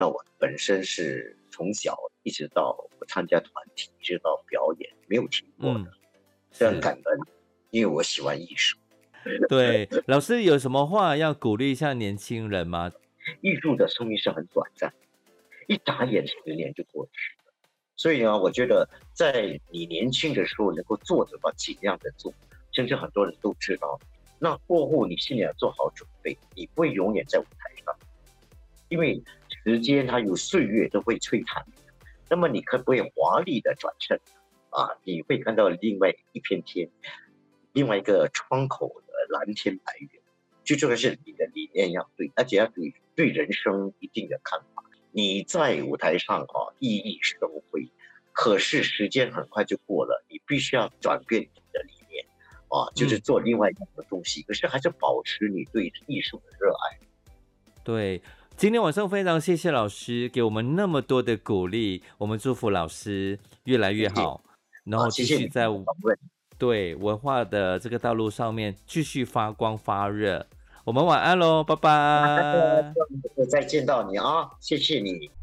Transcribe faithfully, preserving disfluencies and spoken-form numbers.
本身是从小一直到我参加团体，一直到表演，没有停过的， 嗯， 非常是。 感恩，因为我喜欢艺术。 对，老师有什么话要鼓励一下年轻人吗？ 艺术的生命是很短暂，一眨眼十年就过去了。所以呢，我觉得在你年轻的时候能够做的话，尽量的做，甚至很多人都知道。那过后你心里要做好准备，你不会永远在舞台上，因为时间它有岁月都会摧残你。那么你可不可以华丽的转身啊？你会看到另外一片天，另外一个窗口的蓝天白云。最重要是你的理念要对，而且要对对人生一定的看法。你在舞台上啊熠熠生辉，可是时间很快就过了，你必须要转变你的理念啊，就是嗯， 做另外一样的东西，可是还是保持你对艺术的热爱。 对。今天晚上非常谢谢老师给我们那么多的鼓励，我们祝福老师越来谢谢越好，然啊， 后继谢谢你的续在访问。 对文化的这个道路上面继续发光发热。我们晚安喽，拜拜。 再见到你啊，谢谢你。